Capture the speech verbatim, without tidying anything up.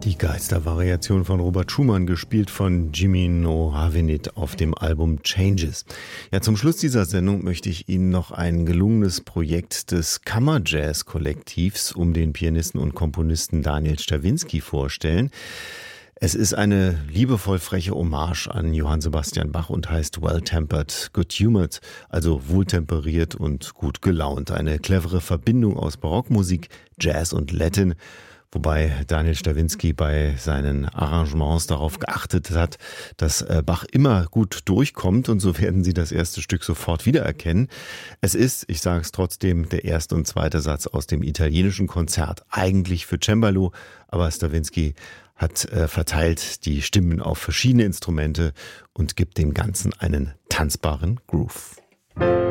Die Geistervariation von Robert Schumann, gespielt von Jimmy No Havenit auf dem Album Changes. Ja, zum Schluss dieser Sendung möchte ich Ihnen noch ein gelungenes Projekt des Kammerjazz-Kollektivs um den Pianisten und Komponisten Daniel Stawinski vorstellen. Es ist eine liebevoll freche Hommage an Johann Sebastian Bach und heißt Well-Tempered, Good-Humored, also wohltemperiert und gut gelaunt. Eine clevere Verbindung aus Barockmusik, Jazz und Latin, wobei Daniel Stawinski bei seinen Arrangements darauf geachtet hat, dass Bach immer gut durchkommt, und so werden Sie das erste Stück sofort wiedererkennen. Es ist, ich sage es trotzdem, der erste und zweite Satz aus dem italienischen Konzert, eigentlich für Cembalo, aber Stawinski hat äh, verteilt die Stimmen auf verschiedene Instrumente und gibt dem Ganzen einen tanzbaren Groove.